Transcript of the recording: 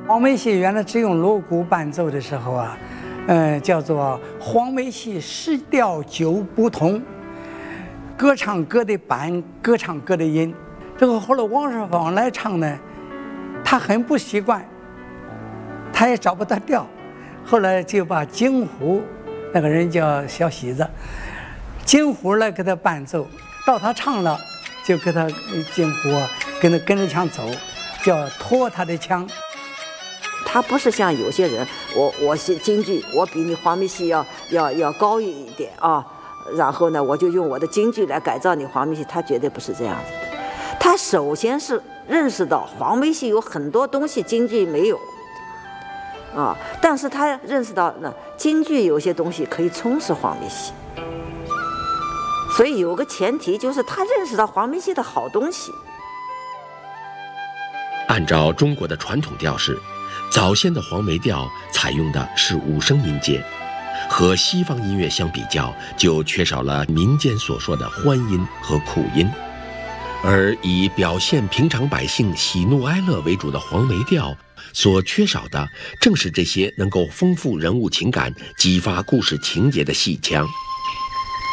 黄梅戏原来只用锣鼓伴奏的时候啊，叫做黄梅戏十调九不同，各唱各的板，各唱各的音。这个后来王世芳来唱呢，他很不习惯，他也找不到调，后来就把京胡那个人叫小喜子，京胡来给他伴奏，到他唱了，就给他京胡跟着腔走，叫拖他的腔。 他不是像有些人，我是京剧，我比你黄梅戏要高一点啊，然后呢，我就用我的京剧来改造你黄梅戏，他绝对不是这样子的。他首先是认识到黄梅戏有很多东西京剧没有啊，但是他认识到呢，京剧有些东西可以充实黄梅戏，所以有个前提就是他认识到黄梅戏的好东西。 按照中国的传统调式，早先的黄梅调采用的是五声音阶，和西方音乐相比较，就缺少了民间所说的欢音和苦音。而以表现平常百姓喜怒哀乐为主的黄梅调，所缺少的正是这些能够丰富人物情感、激发故事情节的戏腔。